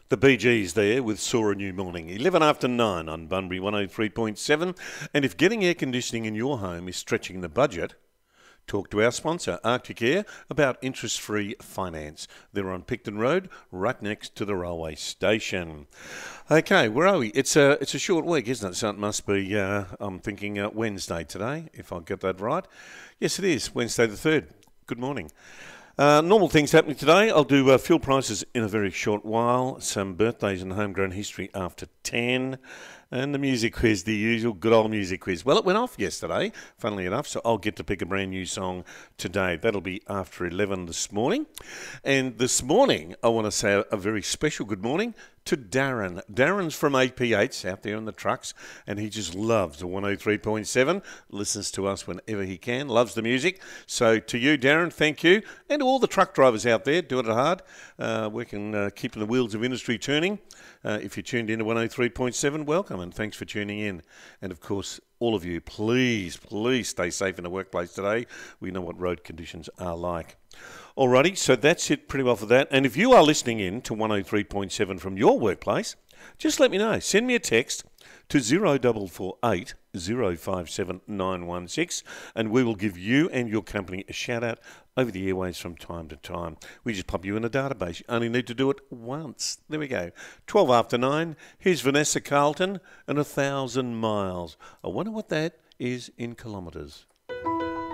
The Bee Gees there with Saw a New Morning. 11 after 9 on Bunbury 103.7. And if getting air conditioning in your home is stretching the budget, talk to our sponsor, Arctic Air, about interest-free finance. They're on Picton Road, right next to the railway station. Okay, where are we? It's a short week, isn't it? So it must be, I'm thinking Wednesday today, if I get that right. Yes, it is, Wednesday the 3rd. Good morning. Normal things happening today. I'll do fuel prices in a very short while, some birthdays and homegrown history after 10, and the music quiz, the usual good old music quiz. Well, it went off yesterday, funnily enough, so I'll get to pick a brand new song today. That'll be after 11 this morning. And this morning, I want to say a very special good morning to Darren. Darren's from AP8 out there in the trucks, and he just loves the 103.7, listens to us whenever he can, loves the music. So to you, Darren, thank you. And to all the truck drivers out there doing it hard, working, keeping the wheels of industry turning. If you tuned in to 103.7, welcome, and thanks for tuning in. And of course, all of you, please stay safe in the workplace today. We know what road conditions are like. Alrighty, so that's it pretty well for that. And if you are listening in to 103.7 from your workplace, just let me know. Send me a text to 0448 057 916, and we will give you and your company a shout out over the airways from time to time. We just pop you in a database. You only need to do it once. There we go. 12 after 9. Here's Vanessa Carlton and 1,000 miles. I wonder what that is in kilometres.